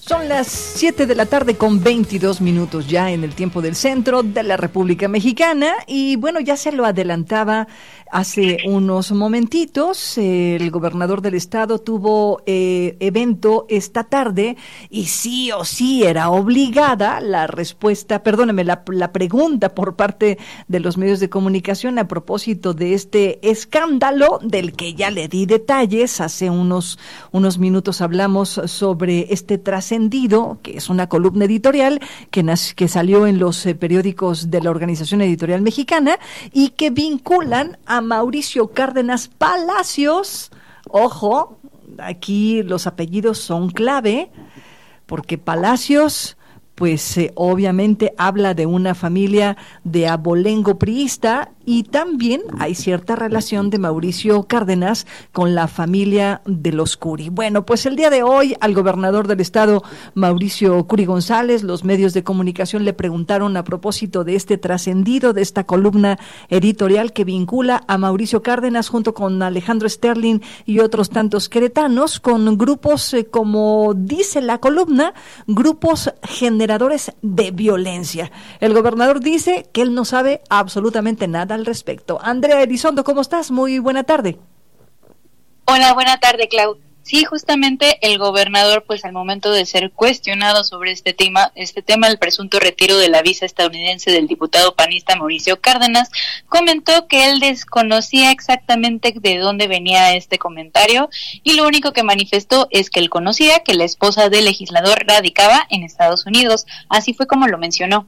Son las 7 de la tarde con 22 minutos ya en el tiempo del centro de la República Mexicana y bueno, ya se lo adelantaba hace unos momentitos, el gobernador del estado tuvo evento esta tarde y sí o sí era obligada la respuesta, perdóneme, la pregunta por parte de los medios de comunicación a propósito de este escándalo del que ya le di detalles. Hace unos minutos hablamos sobre este trascendido, que es una columna editorial que salió en los periódicos de la Organización Editorial Mexicana y que vinculan a Mauricio Cárdenas Palacios. Ojo, aquí los apellidos son clave, porque Palacios, pues obviamente habla de una familia de abolengo priista y también hay cierta relación de Mauricio Cárdenas con la familia de los Curi. Bueno, pues el día de hoy al gobernador del estado, Mauricio Curi González, los medios de comunicación le preguntaron a propósito de este trascendido, de esta columna editorial que vincula a Mauricio Cárdenas junto con Alejandro Sterling y otros tantos queretanos con grupos, como dice la columna, grupos generadores de violencia. El gobernador dice que él no sabe absolutamente nada al respecto. Andrea Elizondo, ¿cómo estás? Muy buena tarde. Hola, buena tarde, Clau. Sí, justamente el gobernador, pues al momento de ser cuestionado sobre este tema, el presunto retiro de la visa estadounidense del diputado panista Mauricio Cárdenas, comentó que él desconocía exactamente de dónde venía este comentario y lo único que manifestó es que él conocía que la esposa del legislador radicaba en Estados Unidos. Así fue como lo mencionó.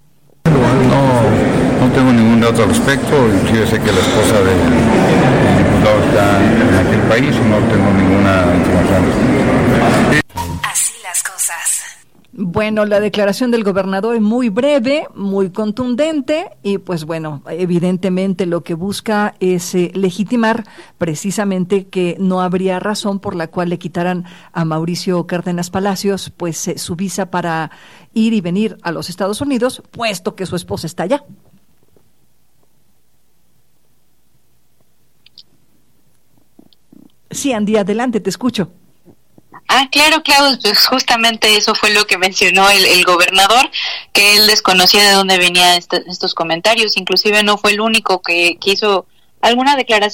No tengo ningún dato al respecto, inclusive sé que la esposa del diputado está en aquel país y no tengo ninguna información. Así las cosas. Bueno, la declaración del gobernador es muy breve, muy contundente y pues bueno, evidentemente lo que busca es legitimar precisamente que no habría razón por la cual le quitaran a Mauricio Cárdenas Palacios pues su visa para ir y venir a los Estados Unidos, puesto que su esposa está allá. Sí, Andy, adelante, te escucho. Claro, pues justamente eso fue lo que mencionó el gobernador, que él desconocía de dónde venían estos comentarios, inclusive no fue el único que hizo alguna declaración